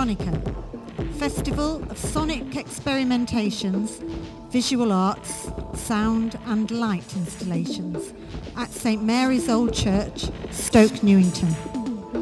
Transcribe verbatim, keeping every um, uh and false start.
Sonica, Festival of Sonic Experimentations, Visual Arts, Sound and Light Installations at St Mary's Old Church, Stoke Newington.